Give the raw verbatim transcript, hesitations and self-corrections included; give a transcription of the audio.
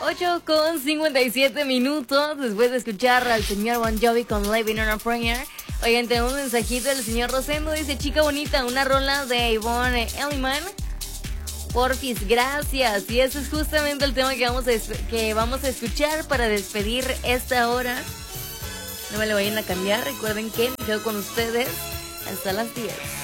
ocho con cincuenta y siete minutos después de escuchar al señor Bon Jovi con Living on a Prayer. Oigan, tenemos un mensajito del señor Rosendo. Dice: chica bonita, una rola de Yvonne Elliman. Porfis, gracias. Y ese es justamente el tema que vamos a, que vamos a escuchar para despedir esta hora. No me lo vayan a cambiar. Recuerden que me quedo con ustedes hasta las diez.